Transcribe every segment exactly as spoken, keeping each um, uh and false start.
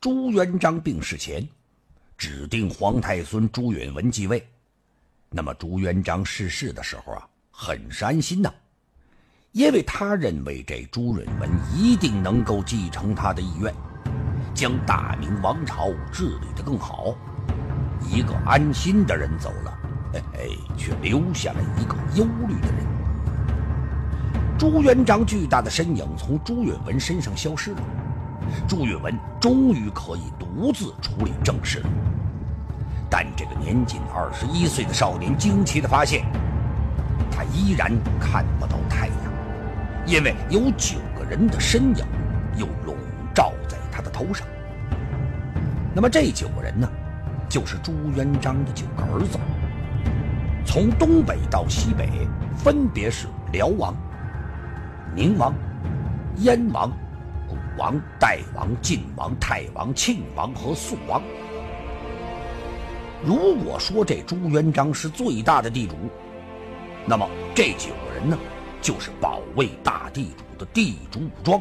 朱元璋病逝前，指定皇太孙朱允文继位。那么朱元璋逝世的时候啊，很是安心呐、啊，因为他认为这朱允文一定能够继承他的意愿，将大明王朝治理得更好。一个安心的人走了，嘿嘿，却留下了一个忧虑的人。朱元璋巨大的身影从朱允文身上消失了，朱允文终于可以独自处理政事了。但这个年仅二十一岁的少年惊奇地发现，他依然看不到太阳，因为有九个人的身影又笼罩在他的头上。那么这九个人呢，就是朱元璋的九个儿子，从东北到西北分别是辽王、宁王、燕王、古王、代王、晋王、泰王、庆王和肃王。如果说这朱元璋是最大的地主，那么这九个人呢，就是保卫大地主的地主武装。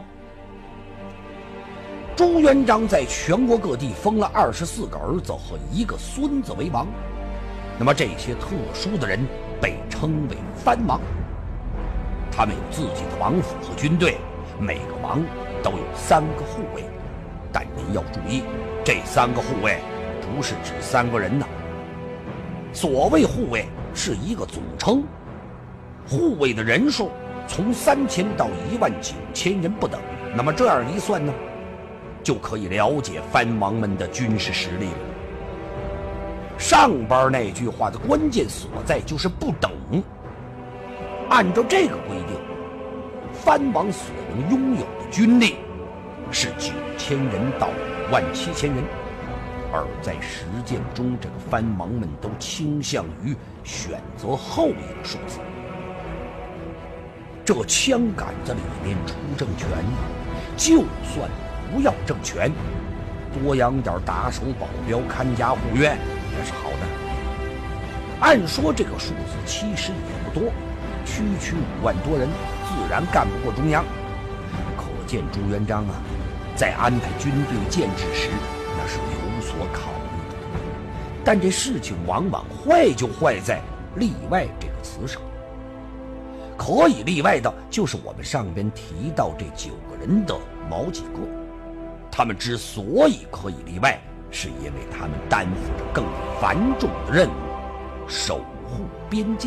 朱元璋在全国各地封了二十四个儿子和一个孙子为王，那么这些特殊的人被称为藩王。他们有自己的王府和军队，每个王都有三个护卫。但您要注意，这三个护卫不是指三个人呢。所谓护卫是一个总称，护卫的人数从三千到一万九千人不等。那么这样一算呢，就可以了解藩王们的军事实力了。上边那句话的关键所在就是不等。按照这个规定，藩王所能拥有的军力是九千人到五万七千人，而在实践中，这个藩王们都倾向于选择后一个数字。这枪杆子里面出政权，就算不要政权，多养点打手保镖看家护院也是好的。按说这个数字其实也不多，区区五万多人自然干不过中央。可见朱元璋啊，在安排军队建制时那是有所考虑的。但这事情往往坏就坏在例外这个词上。可以例外的就是我们上边提到这九个人的某几个，他们之所以可以例外，是因为他们担负着更繁重的任务，守护边界。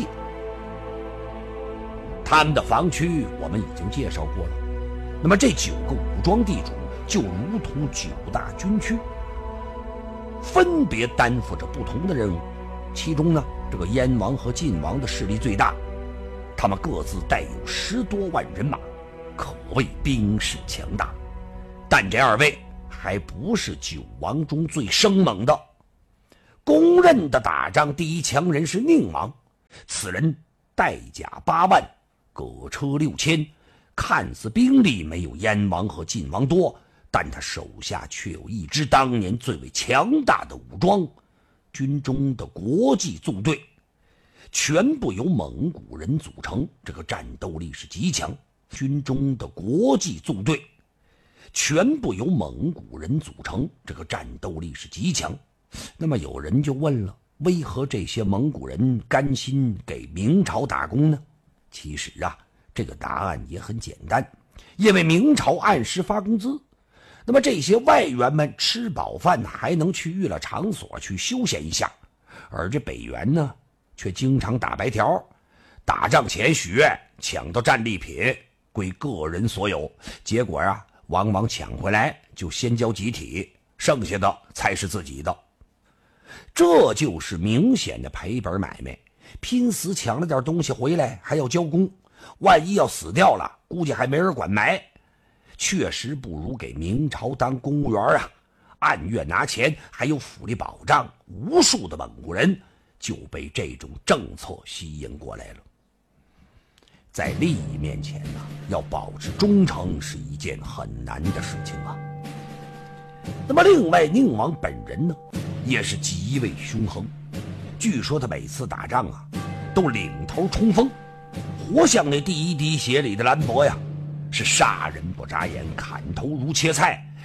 他们的防区我们已经介绍过了，那么这九个武装地主就如同九大军区，分别担负着不同的任务。其中呢，这个燕王和晋王的势力最大，他们各自带有十多万人马，可谓兵势强大。但这二位还不是九王中最生猛的，公认的打仗第一强人是宁王，此人带甲八万，戈车六千，看似兵力没有燕王和晋王多，但他手下却有一支当年最为强大的武装，军中的国际纵队，全部由蒙古人组成，这个战斗力是极强。军中的国际纵队全部由蒙古人组成，这个战斗力是极强。那么有人就问了，为何这些蒙古人甘心给明朝打工呢？其实啊，这个答案也很简单，因为明朝按时发工资，那么这些外援们吃饱饭还能去娱乐场所去休闲一下，而这北元呢，却经常打白条，打仗前许愿抢到战利品归个人所有，结果啊，往往抢回来就先交集体，剩下的才是自己的。这就是明显的赔本买卖，拼死抢了点东西回来还要交工，万一要死掉了，估计还没人管埋。确实不如给明朝当公务员啊，按月拿钱，还有福利保障。无数的蒙古人就被这种政策吸引过来了。在利益面前呢、啊，要保持忠诚是一件很难的事情啊。那么另外，宁王本人呢，也是极为凶横。据说他每次打仗啊，都领头冲锋，活像那第一滴血里的兰博呀，是杀人不眨眼，砍头如切菜，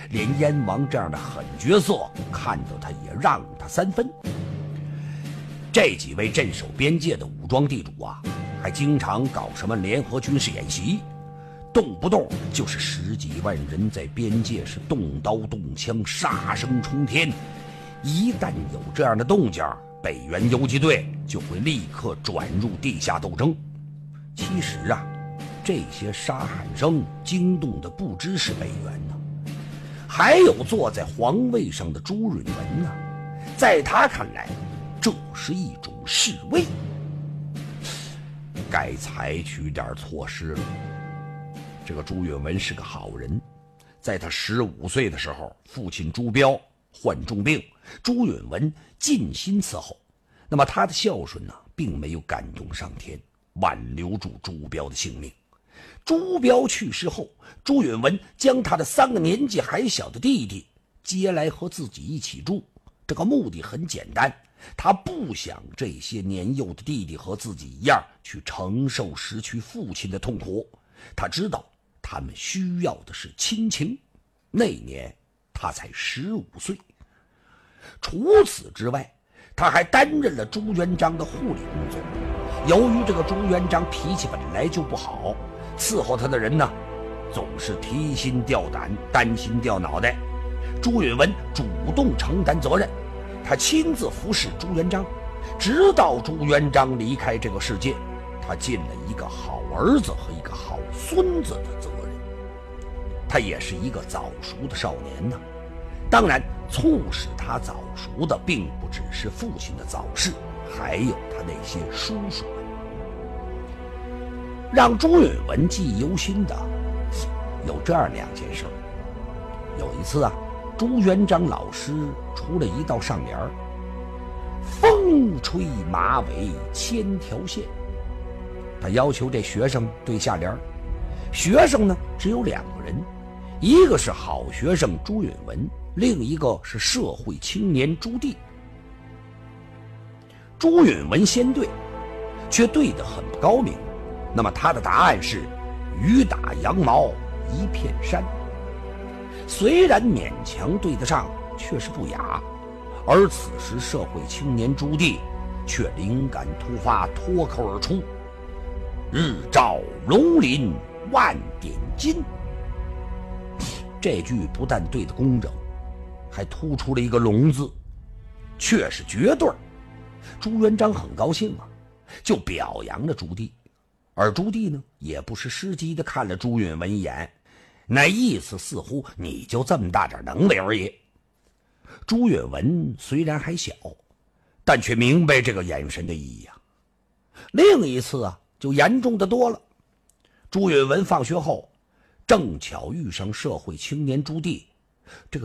连燕王这样的狠角色看到他也让他三分。这几位镇守边界的武装地主啊，还经常搞什么联合军事演习，动不动就是十几万人在边界是动刀动枪，杀声冲天。一旦有这样的动静，北原游击队就会立刻转入地下斗争。其实啊，这些杀喊声惊动的不只是北原呢，还有坐在皇位上的朱允文呢。在他看来，这是一种示威，该采取点措施了。这个朱允文是个好人，在他十五岁的时候，父亲朱标患重病，朱允文尽心伺候。那么他的孝顺呢，并没有感动上天，挽留住朱标的性命。朱标去世后，朱允文将他的三个年纪还小的弟弟接来和自己一起住。这个目的很简单，他不想这些年幼的弟弟和自己一样去承受失去父亲的痛苦。他知道他们需要的是亲情。那年他才十五岁。除此之外，他还担任了朱元璋的护理工作。由于这个朱元璋脾气本来就不好，伺候他的人呢，总是提心吊胆，担心掉脑袋。朱允文主动承担责任，他亲自服侍朱元璋，直到朱元璋离开这个世界，他尽了一个好儿子和一个好孙子的责任。他也是一个早熟的少年呢。当然，促使他早熟的并不只是父亲的早逝，还有他那些叔叔们。让朱允文记忆犹新的有这样两件事。有一次啊，朱元璋老师出了一道上联：风吹马尾千条线。他要求这学生对下联。学生呢只有两个人，一个是好学生朱允文，另一个是社会青年朱棣。朱允文先对，却对得很不高明。那么他的答案是雨打羊毛一片山。虽然勉强对得上，却是不雅。而此时社会青年朱棣却灵感突发，脱口而出：日照龙鳞万点金。这句不但对得工整，还突出了一个龙字，却是绝对。朱元璋很高兴啊，就表扬了朱棣。而朱棣呢，也不是失机的看了朱允文一眼，那意思似乎你就这么大点能耐而已。朱允文虽然还小，但却明白这个眼神的意义啊。另一次啊，就严重的多了。朱允文放学后，正巧遇上社会青年朱棣，这个